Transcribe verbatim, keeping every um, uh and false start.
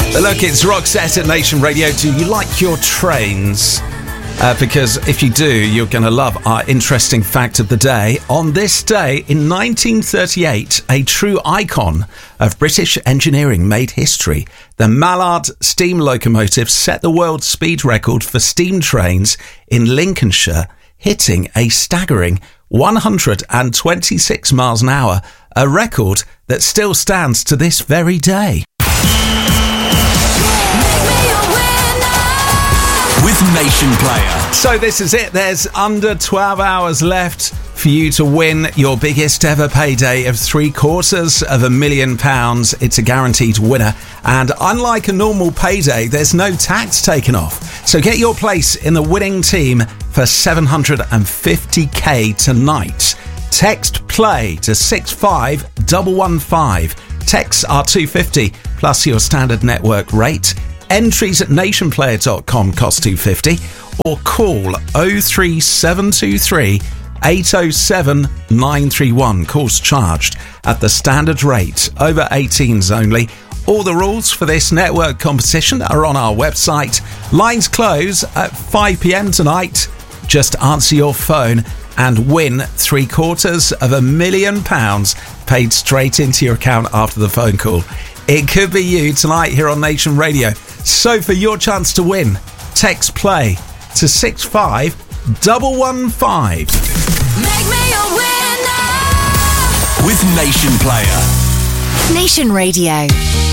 Look, it's Roxette at Nation Radio. Do you like your trains? Uh, because if you do, you're going to love our interesting fact of the day. On this day, in nineteen thirty-eight, a true icon of British engineering made history. The Mallard steam locomotive set the world speed record for steam trains in Lincolnshire, hitting a staggering one hundred twenty-six miles an hour, a record that still stands to this very day. With Nation Player. So this is it. There's under twelve hours left for you to win your biggest ever payday of three quarters of a million pounds. It's a guaranteed winner. And unlike a normal payday, there's no tax taken off. So get your place in the winning team for seven hundred fifty k tonight. Text play to six five one one five. Texts are two hundred fifty plus your standard network rate. Entries at nationplayer dot com cost two hundred fifty, or call oh three seven two three eight oh seven nine three one. Calls charged at the standard rate. Over eighteens only. All the rules for this network competition are on our website. Lines close at five p.m. tonight. Just answer your phone and win three quarters of a million pounds paid straight into your account after the phone call. It could be you tonight here on Nation Radio. So for your chance to win, text play to six five one one five. Make me a winner with Nation Player. Nation Radio.